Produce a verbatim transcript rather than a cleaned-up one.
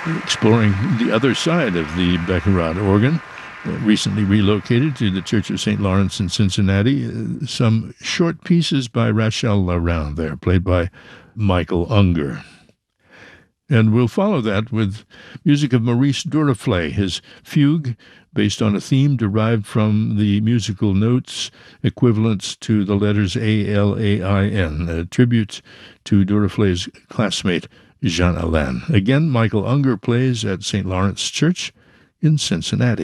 exploring the other side of the Baccarat organ, uh, recently relocated to the Church of Saint Lawrence in Cincinnati. Uh, some short pieces by Rachel Larrain there, played by Michael Unger. And we'll follow that with music of Maurice Duruflé, his fugue, based on a theme derived from the musical notes equivalents to the letters A L A I N, a tribute to Duruflé's classmate Jean Alain. Again, Michael Unger plays at Saint Lawrence Church in Cincinnati.